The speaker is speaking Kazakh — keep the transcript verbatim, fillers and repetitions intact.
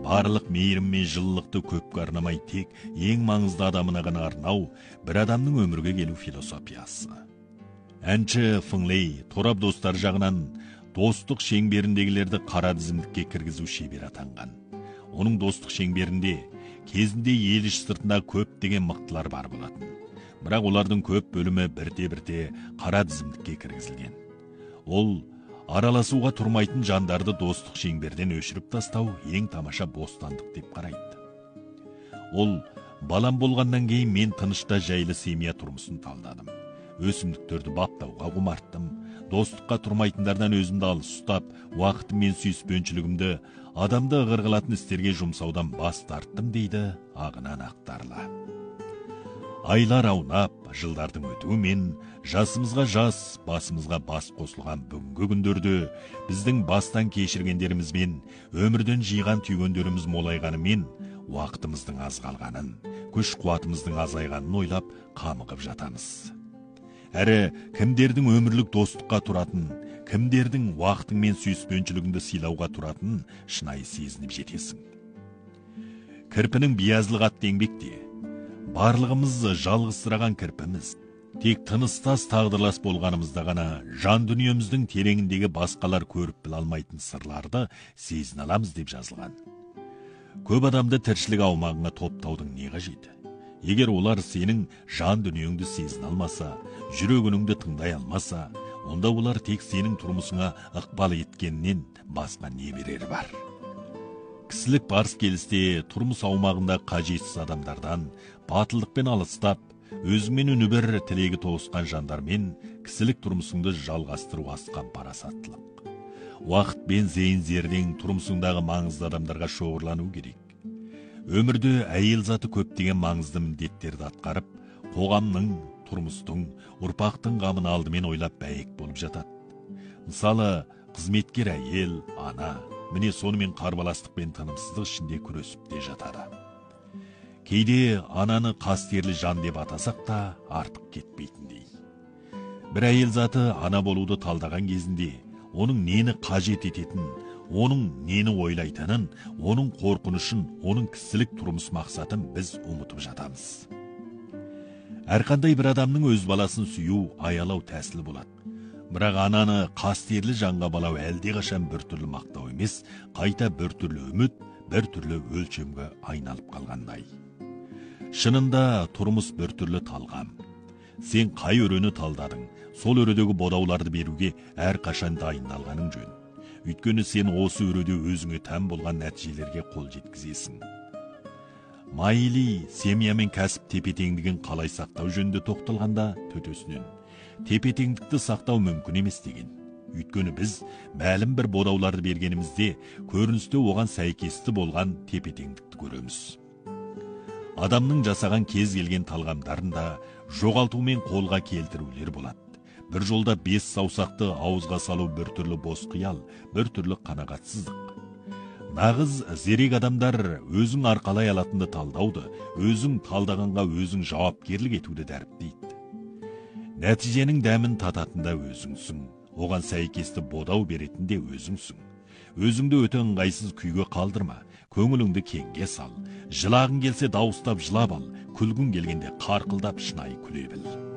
барлық мейірім мен жылылықты көпке арнамай тек ең маңызды адамына ғана арнау бір адамның өмірге келу философиясы. Әнші Фыңлей торап достар жағынан достық шеңберіндегілерді қара тізімдікке кіргізу шебері атанған. Оның достық шеңберінде кезінде ел іш сыртында көптеген мықтылар бар болатын. Бірақ олардың көп бөлімі бірте-бірте қара тізімдікке кіргізілген. Ол араласуға тұрмайтын жандарды достық шеңберден өшіріп тастау ең тамаша бостандық деп қарайды. Ол балам болғаннан кейін мен тынышта жайлы семья тұрмысын талдадым. Өсімдіктерді баптауға құмарттым. Достыққа тұрмайтындардан өзімді алыс ұстап, уақытым мен сүйіспеншілігімді адамды ығыр қылатын істерге жұмсаудан бас тарттым дейді Ағынан Ақтарлы. Айлар аунап, жылдардың өтуімен, жасымызға жас, басымызға бас қосылған бүгінгі күндерді біздің бастан кешіргендерімізбен, өмірден жиған түйгендеріміз молайғанымен, уақытымыздың аз қалғанын, күш қуатымыздың азайғанын ойлап қамығып жатамыз. Әрі кімдердің өмірлік достыққа тұратын, кімдердің уақытың мен сүйіспеншілігіңді сыйлауға тұратын шынайы сезініп жетесің. Кірпінің биязылық атты еңбекте барлығымыз жалғызсыраған кірпіміз, тек тыныстас тағдырлас болғанымызда ғана жан дүниеміздің тереңіндегі басқалар көріп біле алмайтын сырларды сезіне аламыз деп жазылған. Көп адамды тіршілік аумағына топтаудың не қажеті? Егер олар сенің жан дүниеңді сезіне алмаса, жүрегіңді тыңдай алмаса, онда олар тек сенің тұрмысыңа ықпал еткеннен басқа не берері бар? Кісілік барыс келісте тұрмыс аумағында қажетсіз адамдардан батылдықпен алыстап, өзіңмен үні бір тілегі тоғысқан жандармен кісілік тұрмысыңды жалғастыру асқан парасаттылық. Уақыт пен зейін зердең тұрмысыңдағы маңызды адамдарға шоғырлану керек. Өмірде әйел заты көптеген маңызды міндеттерді атқарып, қоғамның, тұрмыстың, ұрпақтың қамын алдымен ойлап бәйек болып жатады. Мысалы, қызметкер әйел, ана, міне сонымен қарбаластық пен тынымсыздық ішінде күресіп те жатады. Кейде ананы қастерлі жан деп атасақ та артық кетпейтіндей. Бір әйел заты ана болуды талдаған кезінде, оның нені қажет ететін, оның нені ойлайтынын, оның қорқынышын, оның кісілік тұрмыс мақсатын біз ұмытып жатамыз. Әрқандай бір адамның өз баласын сүю, аялау тәсілі болады. Бірақ ананы қастерлі жанға балау әлде қашан бір түрлі мақтау емес, қайта бір түрлі үміт, бір түрлі өлшемге айналып қалғандай. Шынында тұрмыс бір түрлі талғам. Сен қай өрені талдадың, сол өредегі бодауларды беруге әр қашан дайындалғаның жөн. Өйткені сен осы өреде өзіңе тән болған нәтижелерге қол жеткізесің. Майли семья мен кәсіп тепе-теңдігін қалай сақтау жөнінде тоқталғанда төтесінен тепе-теңдікті сақтау мүмкін емес деген. Өйткені біз мәлім бір бодауларды бергенімізде көріністе оған сәйкесті болған тепе-теңдікті көреміз. Адамның жасаған кез келген талғамдарында жоғалту мен қолға келтірулер болады. Бір жолда бес саусақты ауызға салу бір түрлі бос қиял, бір түрлі қанағатсыздық. Нағыз зерек адамдар өзің арқалай алатынды талдауды, өзің талдағанға өзің жауапкерлік етуді дәріптейді. Нәтиженің дәмін тататында өзіңсің, оған сәйкесті бодау беретінде өзіңсің. Өзіңді өте ыңғайсыз күйге қалдырма, көңіліңді кеңге сал, жылағың келсе дауыстап жылап ал, күлгің келгенде қарқылдап шынайы күле біл.